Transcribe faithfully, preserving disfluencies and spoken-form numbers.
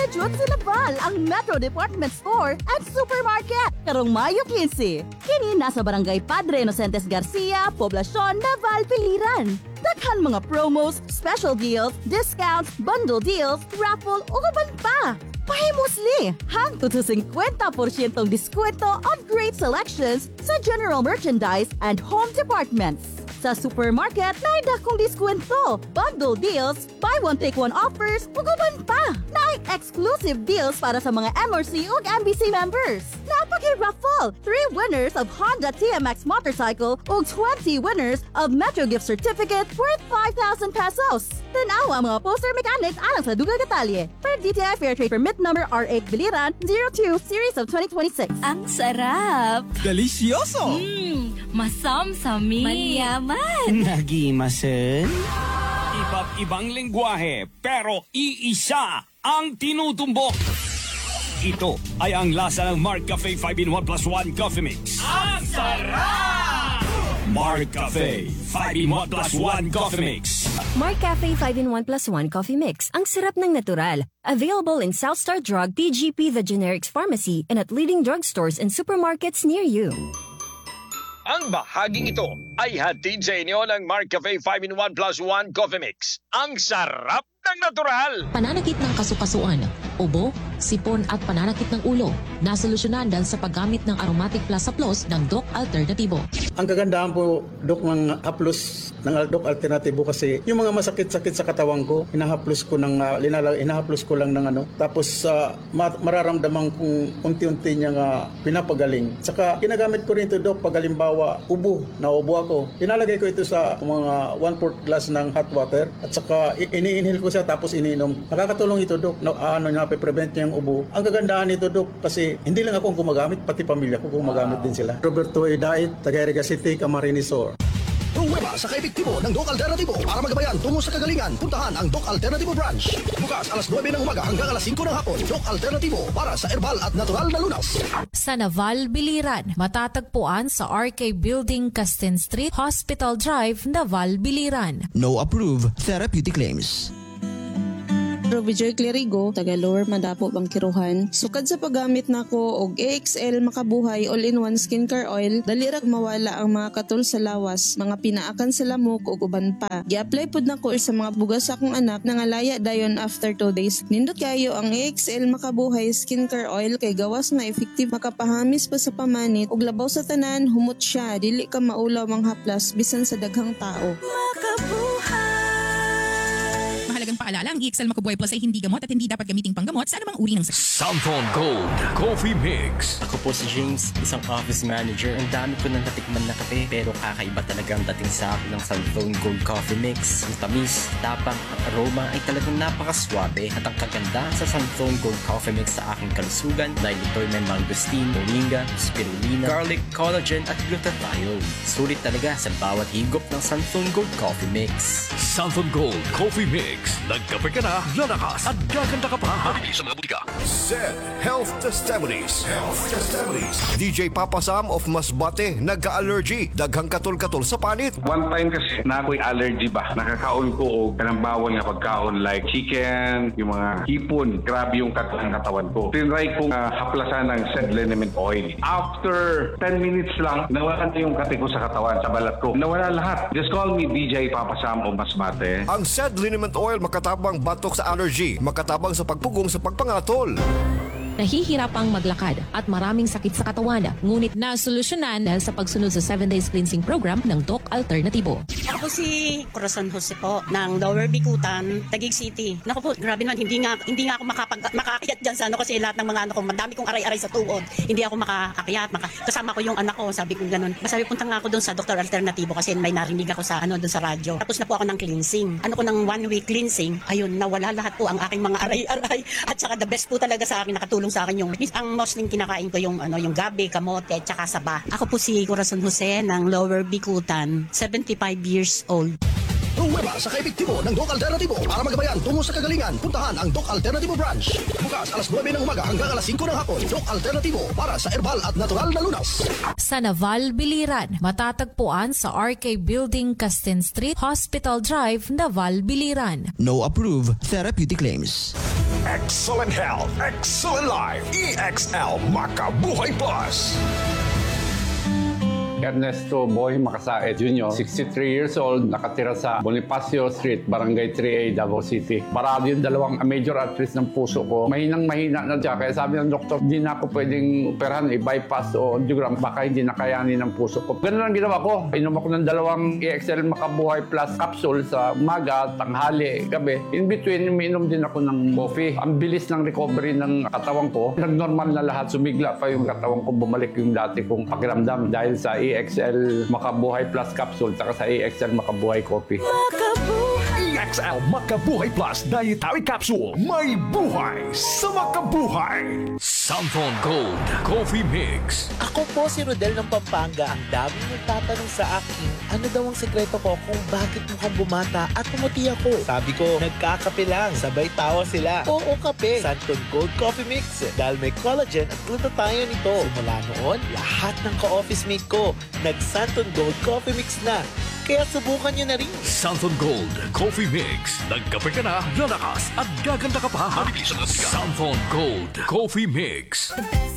Jud sa Naval ang Metro Department Store at Supermarket. Karong Mayo quince. Kini nasa Barangay Padre Inocentes Garcia, Poblacion, Naval, Piliran. Daghan mga promos, special deals, discounts, bundle deals, raffle o uban pa. Pahimusli! Hangtod sa fifty percent diskwento on great selections sa general merchandise and home departments. Sa supermarket, naay dakong diskwento, bundle deals, buy one take one offers, ug uban pa. Naay exclusive deals para sa mga M R C ug M B C members. Napaki-raffle! Three winners of Honda T M X motorcycle ug twenty winners of Metro gift certificate worth five thousand pesos. Tanawa ang mga poster mechanics alang sa dugang detalye. Per D T I Fair Trade Permit Number R eight Biliran zero two Series of twenty twenty-six. Ang sarap! Delicioso! Mmm, masamsami. Manyaman. Nagimasen? Iba't ibang lengguwahe, pero iisa ang tinutumbok. Ito ay ang lasa ng Mark Cafe five in one plus one Coffee Mix. Ang sarap! Mark Cafe five in one plus one Coffee Mix. Mark Cafe five in one plus one Coffee Mix. Ang sarap ng natural. Available in Southstar Drug, P G P The Generics Pharmacy, and at leading drugstores and supermarkets near you. Ang bahaging ito ay hatid sa inyo ng Mark Cafe five in one plus one Coffee Mix. Ang sarap ng natural! Pananakit ng kasukasuan, ubo, sipon at pananakit ng ulo. Nasolusyonan dahil sa paggamit ng Aromatic Plus Plus ng Doc Alternativo. Ang kagandahan po, Doc, ng haplos ng Doc Alternativo kasi yung mga masakit-sakit sa katawan ko, hinahaplos ko ng uh, linala, hinahaplos ko lang ng ano. Tapos uh, mararamdaman kong unti-unti niyang uh, pinapagaling. Saka ginagamit ko rin ito, Doc, pag halimbawa ubo, naubo ako. Inalagay ko ito sa mga one-fourth glass ng hot water at saka ini-inhale ko siya tapos ininom. Nakakatulong ito, Doc, na ano, na-prevent niya yung ubo. Ang kagandahan nito, Doc, kasi hindi lang ako ang gumagamit, pati pamilya ko gumagamit din sila. Roberto Edait, Tagariga City, Camarines Sur. Pruweba sa kaepektibo ng Doc Alternativo para magabayan tungo sa kagalingan. Puntahan ang Doc Alternativo branch. Bukas alas nuwebe ng umaga hanggang alas singko ng hapon. Doc Alternativo para sa herbal at natural na lunas. Sa Naval, Biliran, matatagpuan sa R K Building, Castin Street, Hospital Drive, Naval, Biliran. No approved therapeutic claims. Vijoy Clerigo, taga Lower Madapo, Bangkiruhan. Sukad sa paggamit nako og A X L Makabuhay All-in-One Skincare Oil, dali ra mawala ang mga katul sa lawas, mga pinaakan sa lamok ug uban pa. Gi-apply pud nako sa mga bugas sa akong anak nangalaya dayon after two days. Nindot kayo ang A X L Makabuhay Skincare Oil kay gawas nga effective makapahamis pa sa pamanit ug labaw sa tanan, humot siya, dili ka maulaw ang haplas bisan sa daghang tao. Makabuhay! Mahalagang paalala, ang E X L Makabuhay Plus ay hindi gamot at hindi dapat gamiting panggamot sa anumang uri ng sakit. Samphon Gold Coffee Mix. Ako po si James, isang office manager. Ang dami ko nang natikman na kape, pero kakaiba talaga ang dating sa akin ng Samphon Gold Coffee Mix. Ang tamis, tapang at aroma ay talagang napakaswabe. At ang kagandahan sa Samphon Gold Coffee Mix sa aking kalusugan dahil ito'y may mangosteen, moringa, spirulina, garlic, collagen at glutathione. Sulit talaga sa bawat higop ng Samphon Gold Coffee Mix. Samphon Gold Coffee Mix. Nagkape ka na, lalakas at gaganda ka pa. Mabili sa mga butika. Z Health Testimonies. Health Testimonies. D J Papa Sam of Masbate, nagka-allergy. Daghang katol-katol sa panit. One time kasi na ako'y allergy ba. Nakakaon ko o kanang bawal nga pagkaon like chicken, yung mga hipon. Grabe yung katawan katawan ko. Tinry kong uh, haplasan ng said liniment oil. After ten minutes lang, nawala na yung kate ko sa katawan, sa balat ko. Nawala lahat. Just call me D J Papa Sam of Masbate. Ang said liniment oil makatabang batok sa allergy, makatabang sa pagpugong sa pagpangatol. Nahihirapang maglakad at maraming sakit sa katawan, ngunit nasolusyonan dahil sa pagsunod sa seven days cleansing program ng Doc Alternativo. Ako si Corazon Jose po ng Lower Bicutan, Taguig City. Naku po, grabe naman, hindi nga hindi nga ako makapag makaakyat diyan sa ano kasi lahat ng mga ano ko, madami kong aray-aray sa tuhod. Hindi ako makaakyat, maka, kasama ko yung anak ko, sabi ko ganoon. Masabi punta nga ako doon sa Doctor Alternativo kasi may narinig ako sa ano doon sa radyo. Tapos na po ako ng cleansing. Ano ko ng one week cleansing, ayun, nawala lahat po ang aking mga aray-aray at saka the best po talaga sa akin nakatulong sa akin yung ang mostly kinakain ko yung ano yung gabi, kamote at saka saba. Ako po si Corazon Jose ng Lower Bicutan, seventy-five years old. Pruweba sa kaepektibo ng Doc Alternativo para magabayan tungo sa kagalingan. Puntahan ang Doc Alternativo branch. Bukas alas nuwebe ng umaga hanggang alas singko ng hapon. Doc Alternativo para sa herbal at natural na lunas. Sa Naval, Biliran, matatagpuan sa R K Building, Castin Street, Hospital Drive, Naval, Biliran. No approved therapeutic claims. Excellent health, excellent life. E X L Makabuhay Plus. Ernesto Boy Macasaet Junior, sixty-three years old, nakatira sa Bonifacio Street, Barangay three A, Davao City. Marami yung dalawang major arteries ng puso ko. Mahinang mahina na siya. Kaya sabi ng doktor, hindi na ako pwedeng operahan, i-bypass o angiogram. Baka hindi nakayanin ng puso ko. Ganun ang ginawa ko. Inom ako ng dalawang E X L Makabuhay Plus capsule sa umaga, tanghali, gabi. In between, umiinom din ako ng coffee. Ang bilis ng recovery ng katawan ko. Nag-normal na lahat. Sumigla pa yung katawan ko. Bumalik yung dati kong pakiramdam dahil sa E X L Makabuhay Plus capsule saka sa E X L Makabuhay Coffee. E X L Makabuhay Plus Dietary Capsule. May buhay sa makabuhay. Santon Gold Coffee Mix. Ako po si Rodel ng Pampanga. Ang daming nagtatanong sa akin, ano daw ang sekreto ko kung bakit mukhang bumata at pumuti ako. Sabi ko, nagkakape lang. Sabay tawa sila. Oo, kape. Santon Gold Coffee Mix. Dahil may collagen at glutathione nito. Simula noon, lahat ng ka-office mate ko, nag-Santon Gold Coffee Mix na. Kaya subukan nyo na rin. Santon Gold Coffee Mix. Nagkape ka na, lalakas at gaganda ka pa. Santon Gold Coffee Mix.